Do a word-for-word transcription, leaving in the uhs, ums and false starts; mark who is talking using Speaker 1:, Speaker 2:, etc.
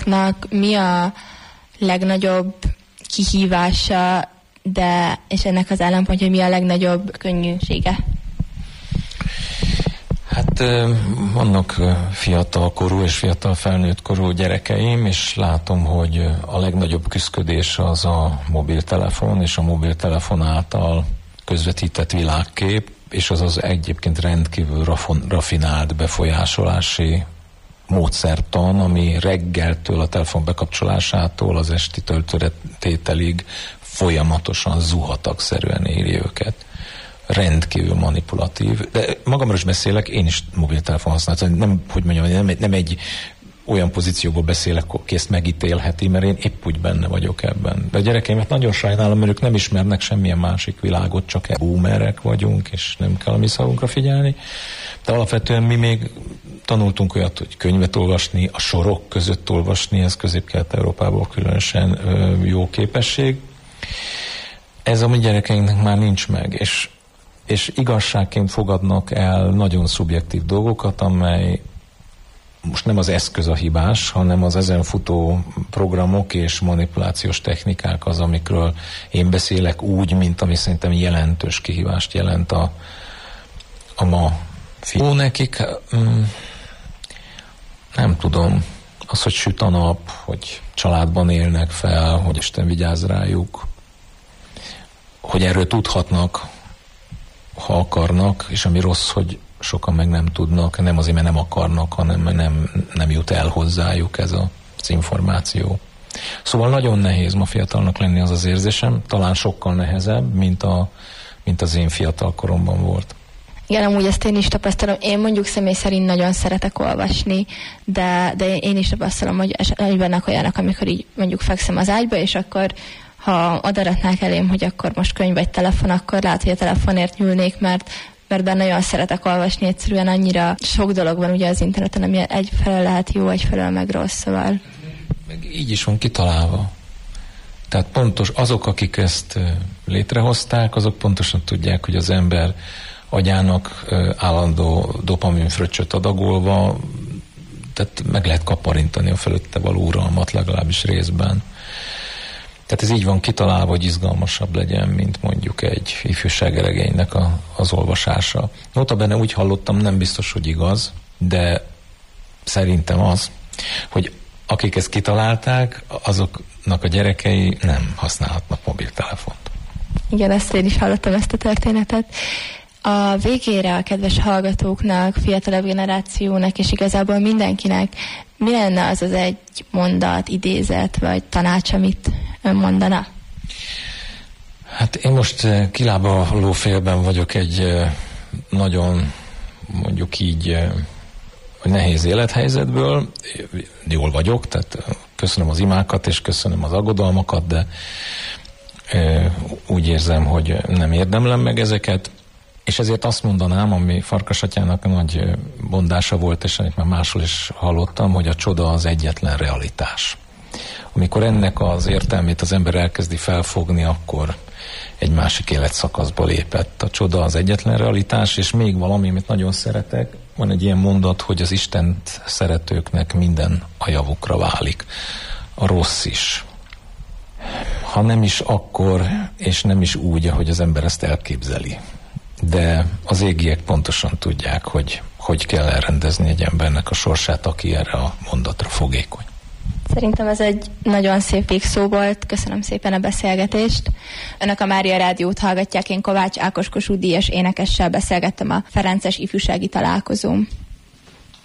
Speaker 1: fiataloknak mi a legnagyobb kihívása, de és ennek az ellenpontja, hogy mi a legnagyobb könnyűsége?
Speaker 2: Hát vannak fiatalkorú és fiatal felnőttkorú gyerekeim, és látom, hogy a legnagyobb küszködés az a mobiltelefon, és a mobiltelefon által közvetített világkép, és az az egyébként rendkívül rafon, rafinált befolyásolási módszertan, ami reggeltől a telefon bekapcsolásától az esti töltőretételig folyamatosan zuhatagszerűen éri őket. Rendkívül manipulatív. De magamról is beszélek, én is mobiltelefon használtam. Nem, hogy mondjam, nem, nem egy olyan pozícióból beszélek, aki ezt megítélheti, mert én épp úgy benne vagyok ebben. De a gyerekeimet nagyon sajnálom, mert ők nem ismernek semmilyen másik világot, csak boomerek vagyunk, és nem kell a mi szavunkra figyelni. De alapvetően mi még tanultunk olyat, hogy könyvet olvasni, a sorok között olvasni, ez Közép-Kelet-Európából különösen ö, jó képesség. Ez a mi gyerekeinknek már nincs meg, és, és igazságként fogadnak el nagyon szubjektív dolgokat, amely most nem az eszköz a hibás, hanem az ezen futó programok és manipulációs technikák az, amikről én beszélek úgy, mint ami szerintem jelentős kihívást jelent a, a ma fiú. Nekik mm, nem tudom, az, hogy süt a nap, hogy családban élnek fel, hogy Isten vigyáz rájuk, hogy erről tudhatnak, ha akarnak, és ami rossz, hogy sokan meg nem tudnak, nem azért, mert nem akarnak, hanem mert nem, nem jut el hozzájuk ez a, az információ. Szóval nagyon nehéz ma fiatalnak lenni, az az érzésem, talán sokkal nehezebb, mint, a, mint az én fiatal koromban volt.
Speaker 1: Igen, amúgy ezt én is tapasztalom. Én mondjuk személy szerint nagyon szeretek olvasni, de, de én is tapasztalom, hogy, hogy vannak olyanok, amikor így mondjuk fekszem az ágyba, és akkor ha odaratnák elém, hogy akkor most könyv vagy telefon, akkor lehet, hogy a telefonért nyúlnék, mert, mert benne nagyon szeretek olvasni, egyszerűen annyira sok dolog van ugye az interneten, ami egyfelől lehet jó, egyfelől meg rossz, szóval.
Speaker 2: Meg így is van kitalálva. Tehát pontos, azok, akik ezt létrehozták, azok pontosan tudják, hogy az ember agyának állandó dopaminfröccsöt adagolva, tehát meg lehet kaparintani a fölötte való uralmat, legalábbis részben. Tehát ez így van kitalálva, hogy izgalmasabb legyen, mint mondjuk egy ifjúságregénynek a, az olvasása. Notabene úgy hallottam, nem biztos, hogy igaz, de szerintem az, hogy akik ezt kitalálták, azoknak a gyerekei nem használhatnak mobiltelefont.
Speaker 1: Igen, ezt én is hallottam, ezt a történetet. A végére a kedves hallgatóknak, fiatalabb generációnak és igazából mindenkinek mi lenne az az egy mondat, idézet vagy tanács, amit ön mondana?
Speaker 2: Hát én most kilábaló félben vagyok egy nagyon, mondjuk így, nehéz élethelyzetből. Jól vagyok, tehát köszönöm az imákat és köszönöm az aggodalmakat, de úgy érzem, hogy nem érdemlem meg ezeket. És ezért azt mondanám, ami Farkas atyának nagy mondása volt, és amit már máshol is hallottam, hogy a csoda az egyetlen realitás. Amikor ennek az értelmét az ember elkezdi felfogni, akkor egy másik életszakaszba lépett. A csoda az egyetlen realitás, és még valami, amit nagyon szeretek, van egy ilyen mondat, hogy az Istent szeretőknek minden a javukra válik. A rossz is. Ha nem is akkor, és nem is úgy, ahogy az ember ezt elképzeli. De az égiek pontosan tudják, hogy hogy kell elrendezni egy embernek a sorsát, aki erre a mondatra fogékony.
Speaker 1: Szerintem ez egy nagyon szép végszó volt. Köszönöm szépen a beszélgetést. Önök a Mária Rádiót hallgatják, én Kovács Ákos Kossuth díjas énekessel beszélgettem a Ferences ifjúsági találkozón.